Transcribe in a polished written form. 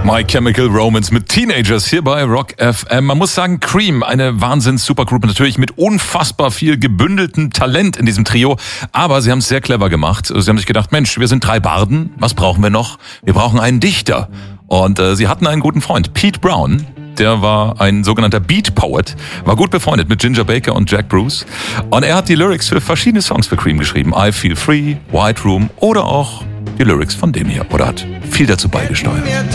My Chemical Romance mit Teenagers hier bei Rock FM. Man muss sagen, Cream, eine Wahnsinns-Supergroup, natürlich mit unfassbar viel gebündeltem Talent in diesem Trio. Aber sie haben es sehr clever gemacht. Sie haben sich gedacht, Mensch, wir sind 3 Barden. Was brauchen wir noch? Wir brauchen einen Dichter. Und sie hatten einen guten Freund, Pete Brown. Der war ein sogenannter Beat Poet, war gut befreundet mit Ginger Baker und Jack Bruce. Und er hat die Lyrics für verschiedene Songs für Cream geschrieben. I Feel Free, White Room oder auch die Lyrics von dem hier. Oder hat viel dazu beigesteuert.